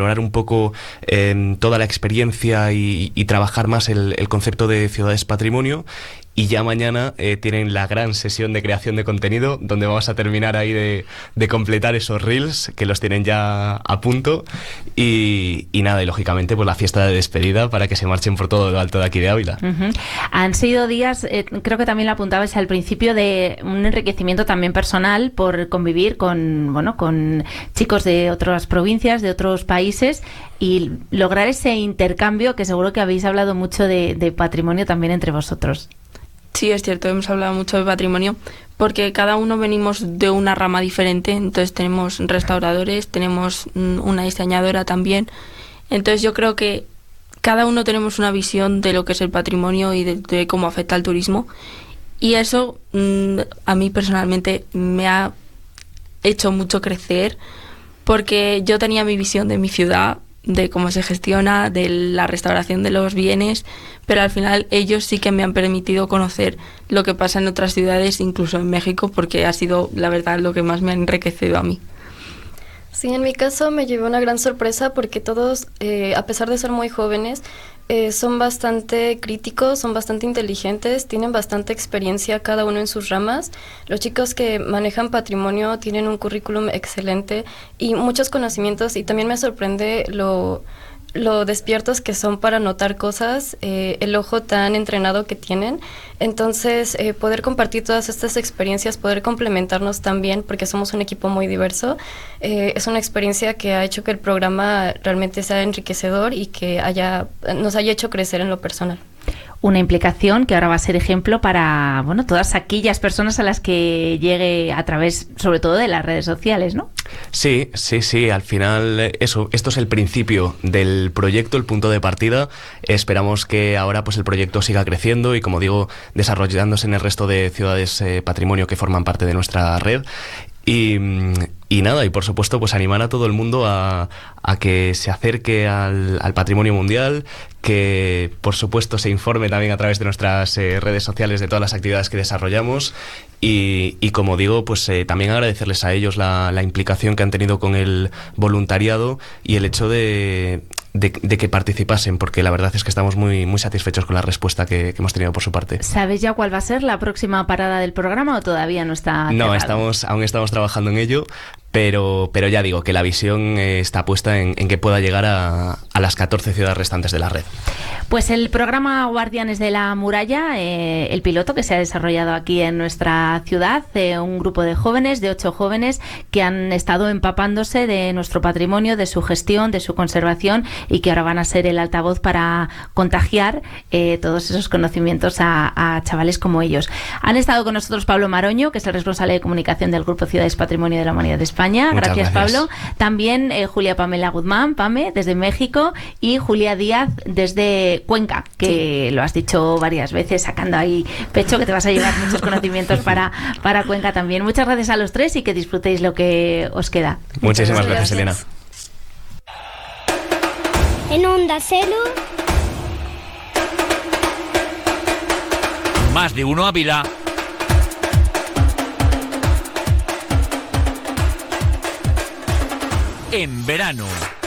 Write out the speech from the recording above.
valorar un poco toda la experiencia y trabajar más el concepto de ciudades patrimonio. Y ya mañana tienen la gran sesión de creación de contenido, donde vamos a terminar ahí de completar esos reels, que los tienen ya a punto. Y nada, y lógicamente pues la fiesta de despedida para que se marchen por todo lo alto de aquí de Ávila. Han sido días, creo que también lo apuntabas al principio, de un enriquecimiento también personal por convivir con chicos de otras provincias, de otros países, y lograr ese intercambio, que seguro que habéis hablado mucho de patrimonio también entre vosotros. Sí, es cierto, hemos hablado mucho de patrimonio porque cada uno venimos de una rama diferente, entonces tenemos restauradores, tenemos una diseñadora también, entonces yo creo que cada uno tenemos una visión de lo que es el patrimonio y de cómo afecta al turismo, y eso a mí personalmente me ha hecho mucho crecer, porque yo tenía mi visión de mi ciudad, de cómo se gestiona, de la restauración de los bienes, pero al final ellos sí que me han permitido conocer lo que pasa en otras ciudades, incluso en México, porque ha sido, la verdad, lo que más me ha enriquecido a mí. Sí, en mi caso me llevé una gran sorpresa porque todos, a pesar de ser muy jóvenes, son bastante críticos, son bastante inteligentes, tienen bastante experiencia cada uno en sus ramas. Los chicos que manejan patrimonio tienen un currículum excelente y muchos conocimientos, y también me sorprende lo despiertos que son para notar cosas, el ojo tan entrenado que tienen. Entonces, poder compartir todas estas experiencias, poder complementarnos también, porque somos un equipo muy diverso, es una experiencia que ha hecho que el programa realmente sea enriquecedor y que nos haya hecho crecer en lo personal. Una implicación que ahora va a ser ejemplo para todas aquellas personas a las que llegue a través, sobre todo, de las redes sociales, ¿no? Sí, al final esto es el principio del proyecto, el punto de partida. Esperamos que ahora pues el proyecto siga creciendo y, como digo, desarrollándose en el resto de ciudades patrimonio que forman parte de nuestra red. Y nada, y por supuesto pues animar a todo el mundo a que se acerque al patrimonio mundial, que por supuesto se informe también a través de nuestras redes sociales de todas las actividades que desarrollamos, y como digo, pues también agradecerles a ellos la implicación que han tenido con el voluntariado y el hecho de que participasen, porque la verdad es que estamos muy, muy satisfechos con la respuesta que hemos tenido por su parte. ¿Sabes ya cuál va a ser la próxima parada del programa o todavía no está cerrado? No, aún estamos trabajando en ello, pero ya digo que la visión está puesta en que pueda llegar a las 14 ciudades restantes de la red. Pues el programa Guardianes de la Muralla, el piloto que se ha desarrollado aquí en nuestra ciudad, un grupo de jóvenes, de 8 jóvenes, que han estado empapándose de nuestro patrimonio, de su gestión, de su conservación, y que ahora van a ser el altavoz para contagiar todos esos conocimientos a chavales como ellos. Han estado con nosotros Pablo Maroño, que es el responsable de comunicación del Grupo Ciudades Patrimonio de la Humanidad de España. Gracias, Pablo. También Julia Pamela Guzmán, Pame, desde México, y Julia Díaz desde Cuenca, que lo has dicho varias veces, sacando ahí pecho, que te vas a llevar muchos conocimientos para Cuenca también. Muchas gracias a los tres y que disfrutéis lo que os queda. Muchísimas gracias, Elena. En Onda Cero, Más de Uno Ávila. En verano.